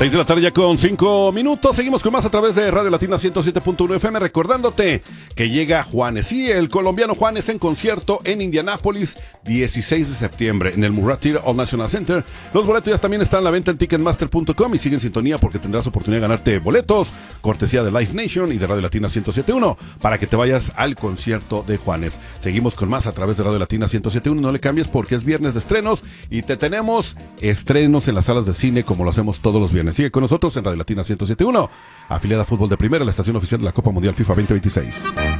6 de la tarde ya con 5 minutos. Seguimos con más a través de Radio Latina 107.1 FM. Recordándote que llega Juanes. Sí, el colombiano Juanes en concierto en Indianápolis, 16 de septiembre en el Murat Theater All National Center. Los boletos ya también están a la venta en Ticketmaster.com y sigue en sintonía porque tendrás oportunidad de ganarte boletos, cortesía de Live Nation y de Radio Latina 107.1 para que te vayas al concierto de Juanes. Seguimos con más a través de Radio Latina 107.1. No le cambies porque es viernes de estrenos y te tenemos estrenos en las salas de cine como lo hacemos todos los viernes. Sigue con nosotros en Radio Latina 107.1, afiliada a Fútbol de Primera, la estación oficial de la Copa Mundial FIFA 2026.